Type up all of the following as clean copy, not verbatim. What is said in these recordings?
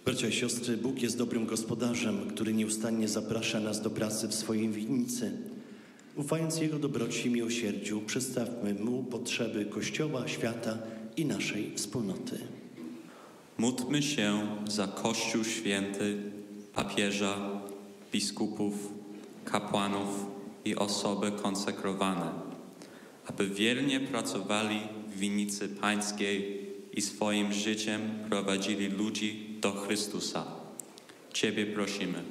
Bracia i siostry, Bóg jest dobrym gospodarzem, który nieustannie zaprasza nas do pracy w swojej winnicy. Ufając Jego dobroci i miłosierdziu, przedstawmy Mu potrzeby Kościoła, świata i naszej wspólnoty. Módlmy się za Kościół święty, papieża, biskupów, kapłanów i osoby konsekrowane, aby wiernie pracowali w winnicy pańskiej i swoim życiem prowadzili ludzi do Chrystusa. Ciebie prosimy.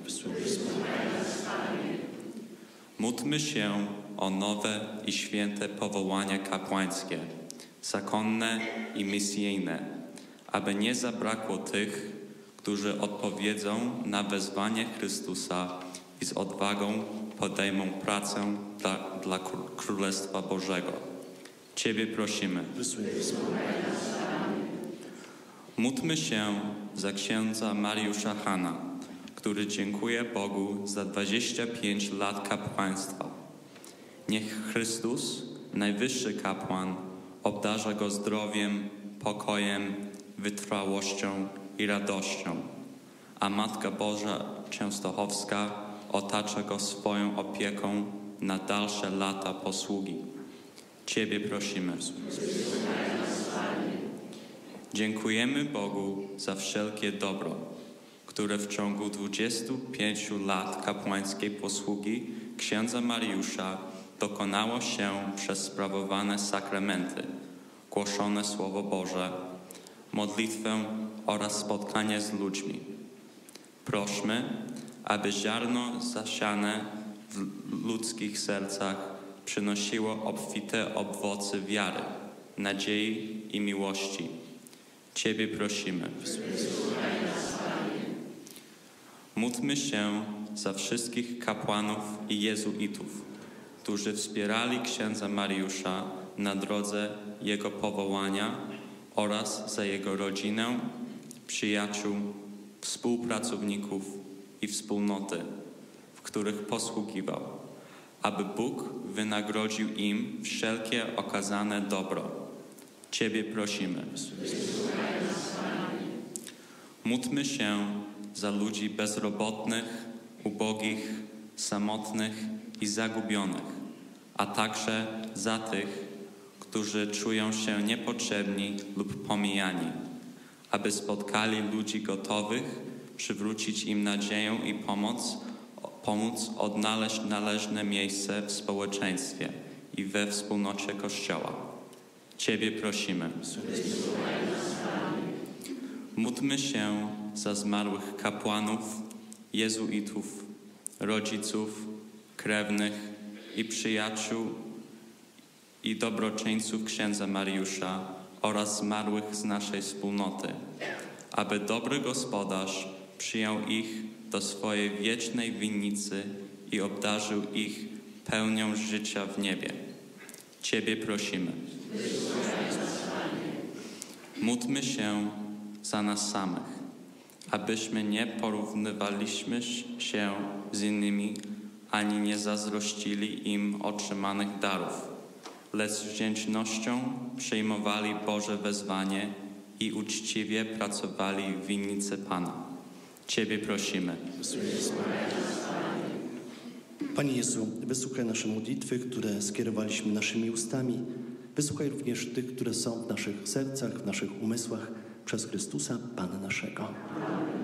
Módlmy się o nowe i święte powołania kapłańskie, zakonne i misyjne, aby nie zabrakło tych, którzy odpowiedzą na wezwanie Chrystusa i z odwagą podejmą pracę dla Królestwa Bożego. Ciebie prosimy. Módlmy się za księdza Mariusza Hana, który dziękuje Bogu za 25 lat kapłaństwa. Niech Chrystus, najwyższy kapłan, obdarza go zdrowiem, pokojem, wytrwałością i radością, a Matka Boża Częstochowska otacza go swoją opieką na dalsze lata posługi. Ciebie prosimy. Dziękujemy Bogu za wszelkie dobro, które w ciągu 25 lat kapłańskiej posługi księdza Mariusza dokonało się przez sprawowane sakramenty, głoszone Słowo Boże, modlitwę oraz spotkanie z ludźmi. Prośmy, aby ziarno zasiane w ludzkich sercach przynosiło obfite owoce wiary, nadziei i miłości. Ciebie prosimy. Módlmy się za wszystkich kapłanów i jezuitów, którzy wspierali księdza Mariusza na drodze jego powołania oraz za jego rodzinę, przyjaciół, współpracowników i wspólnoty, w których posługiwał, aby Bóg wynagrodził im wszelkie okazane dobro. Ciebie prosimy. Módlmy się za ludzi bezrobotnych, ubogich, samotnych i zagubionych, a także za tych, którzy czują się niepotrzebni lub pomijani, aby spotkali ludzi gotowych przywrócić im nadzieję i pomóc odnaleźć należne miejsce w społeczeństwie i we wspólnocie Kościoła. Ciebie prosimy. Módlmy się za zmarłych kapłanów, jezuitów, rodziców, krewnych i przyjaciół i dobroczyńców księdza Mariusza oraz zmarłych z naszej wspólnoty, aby dobry gospodarz przyjął ich do swojej wiecznej winnicy i obdarzył ich pełnią życia w niebie. Ciebie prosimy. Módlmy się za nas samych, abyśmy nie porównywaliśmy się z innymi, ani nie zazdrościli im otrzymanych darów, lecz z wdzięcznością przyjmowali Boże wezwanie i uczciwie pracowali w winnicy Pana. Ciebie prosimy. Panie Jezu, wysłuchaj nasze modlitwy, które skierowaliśmy naszymi ustami. Wysłuchaj również tych, które są w naszych sercach, w naszych umysłach przez Chrystusa, Pana naszego.